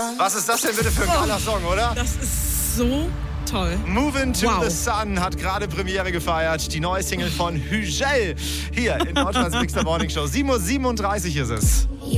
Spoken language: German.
Was ist das denn bitte für ein geiler Song, oder? Das ist so toll. Movin' to the Sun hat gerade Premiere gefeiert. Die neue Single von Hügel hier in Deutschlands Mix der Morning Show. 7:37 Uhr ist es.